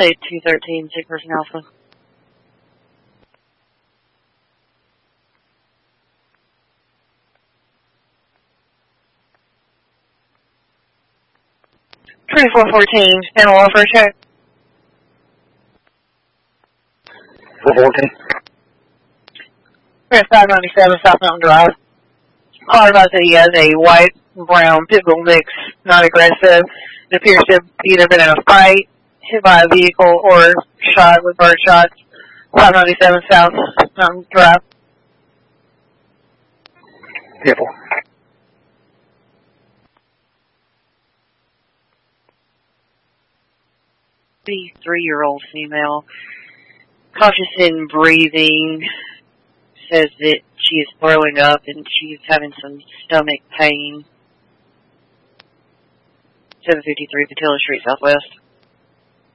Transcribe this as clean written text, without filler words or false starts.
Hey, 213, sick person Alpha. $2414, animal welfare check. 414. We're at 597 South Mountain Drive. Caller advised that he has a white and brown pit bull mix, not aggressive. It appears to have either been in a fight, hit by a vehicle, or shot with bird shots. 597 South Mountain Drive. Vehicle. The 3-year-old female, cautious in breathing, says that she is throwing up and she's having some stomach pain. 753 Patillo Street, Southwest.